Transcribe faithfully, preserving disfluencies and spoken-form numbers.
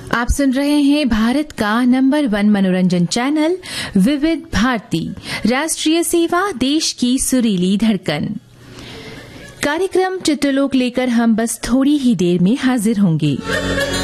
आप सुन रहे हैं भारत का नंबर वन मनोरंजन चैनल विविध भारती, राष्ट्रीय सेवा, देश की सुरीली धड़कन। कार्यक्रम चित्रलोक लेकर हम बस थोड़ी ही देर में हाजिर होंगे।